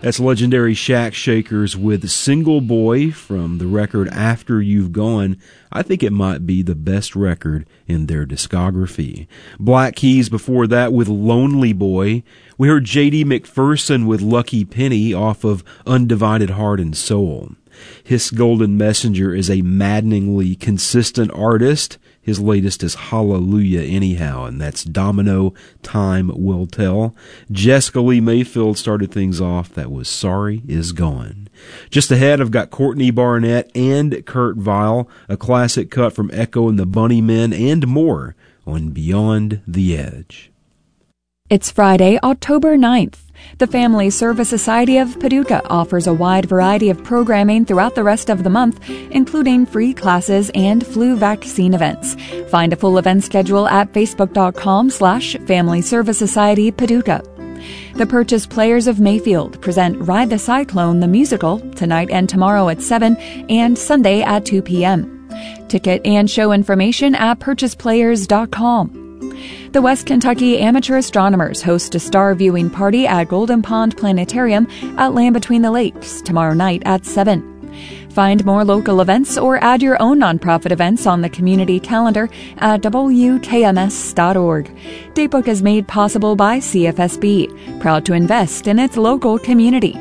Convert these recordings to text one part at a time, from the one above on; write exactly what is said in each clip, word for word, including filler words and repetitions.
That's legendary Shack Shakers with Single Boy from the record After You've Gone. I think it might be the best record in their discography. Black Keys before that with Lonely Boy. We heard J D McPherson with Lucky Penny off of Undivided Heart and Soul. His Golden Messenger is a maddeningly consistent artist. His latest is Hallelujah Anyhow, and that's Domino, Time Will Tell. Jessica Lee Mayfield started things off. That was Sorry Is Gone. Just ahead, I've got Courtney Barnett and Kurt Vile, a classic cut from Echo and the Bunnymen, and more on Beyond the Edge. It's Friday, October ninth. The Family Service Society of Paducah offers a wide variety of programming throughout the rest of the month, including free classes and flu vaccine events. Find a full event schedule at facebook.com slash Family Service Society Paducah. The Purchase Players of Mayfield present Ride the Cyclone the Musical tonight and tomorrow at seven and Sunday at two p.m. Ticket and show information at purchase players dot com. The West Kentucky Amateur Astronomers host a star viewing party at Golden Pond Planetarium at Land Between the Lakes tomorrow night at seven. Find more local events or add your own nonprofit events on the community calendar at w k m s dot org. Datebook is made possible by C F S B, proud to invest in its local community.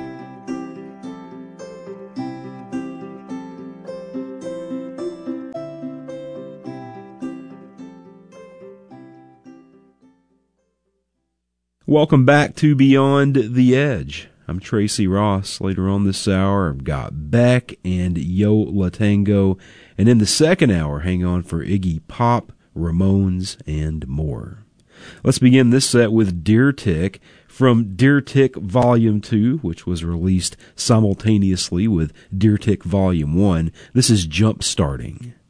Welcome back to Beyond the Edge. I'm Tracy Ross. Later on this hour, I've got Beck and Yo La Tango. And in the second hour, hang on for Iggy Pop, Ramones, and more. Let's begin this set with Deer Tick from Deer Tick Volume two, which was released simultaneously with Deer Tick Volume one. This is Jump Starting.